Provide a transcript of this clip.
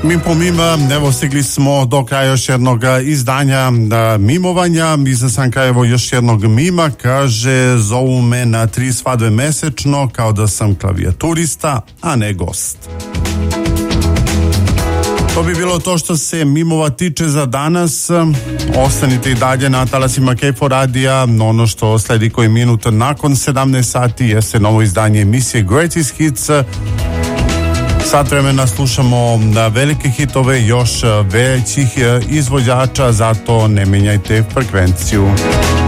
Mi po mima, evo stigli smo do kraja još jednog izdanja mimovanja. Iza sam kraj evo još jednog mima, kaže: zovu me na 3 svadbe mesečno kao da sam klavijaturista, a ne gost. To bi bilo to što se mimova tiče za danas. Ostanite i dalje na talasima Kejfo radija. Ono što sledi koji minut nakon 17 sati jeste novo izdanje emisije Greatest Hits. Sat vremena slušamo velike hitove još većih izvođača, zato ne menjajte frekvenciju.